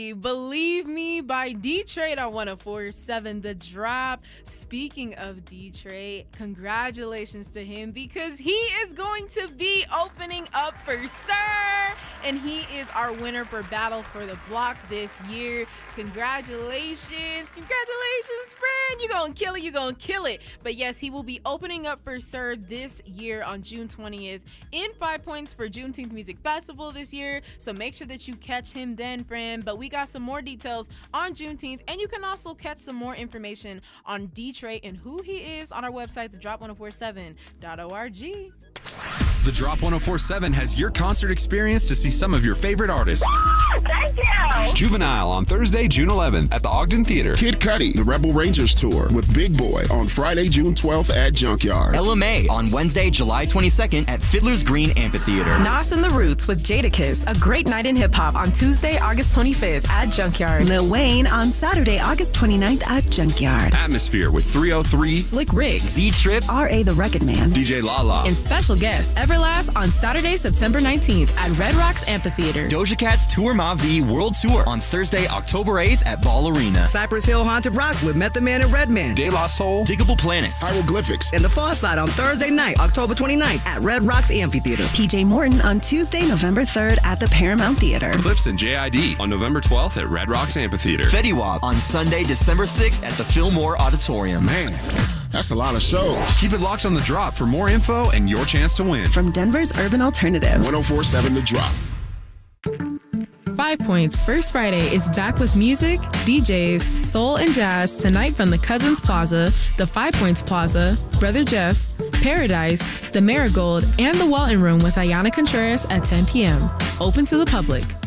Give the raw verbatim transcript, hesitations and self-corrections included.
Believe Me by D-Trade on one oh four point seven The Drop. Speaking of D-Trade, congratulations to him because he is going to be opening up for Sir, and he is our winner for Battle for the Block this year. Congratulations. Congratulations, friend. You're going to kill it. You're going to kill it. But yes, he will be opening up for Sir this year on June twentieth in Five Points for Juneteenth Music Festival this year. So make sure that you catch him then, friend. But we got some more details on Juneteenth, and you can also catch some more information on D-Trade and who he is on our website, the drop ten forty-seven dot org. The Drop ten forty-seven has your concert experience to see some of your favorite artists. Thank you. Juvenile on Thursday, June eleventh at the Ogden Theater. Kid Cudi, the Rebel Rangers Tour with Big Boy on Friday, June twelfth at Junkyard. Ella May on Wednesday, July twenty-second at Fiddler's Green Amphitheater. Nas and the Roots with Jadakiss, a great night in hip-hop on Tuesday, August twenty-fifth at Junkyard. Lil Wayne on Saturday, August twenty-ninth at Junkyard. Atmosphere with three oh three, Slick Rick, Z-Trip, R A the Rugged Man, D J Lala, and special guest Everlast on Saturday, September nineteenth at Red Rocks Amphitheater. Doja Cat's Tour Ma V World Tour on Thursday, October eighth at Ball Arena. Cypress Hill Haunted Rocks with Method Man and Redman. De La Soul, Diggable Planets, Hieroglyphics, And The Far Side on Thursday night, October twenty-ninth at Red Rocks Amphitheater. P J Morton on Tuesday, November third at the Paramount Theater. Clips and J I D on November twelfth at Red Rocks Amphitheater. Fetty Wap on Sunday, December sixth at the Fillmore Auditorium. Man, that's a lot of shows. Keep it locked on The Drop for more info and your chance to win. From Denver's Urban Alternative. ten forty-seven The Drop. Five Points First Friday is back with music, D Js, soul, and jazz tonight from the Cousins Plaza, the Five Points Plaza, Brother Jeff's, Paradise, the Marigold, and the Walton Room with Ayana Contreras at ten p.m. Open to the public.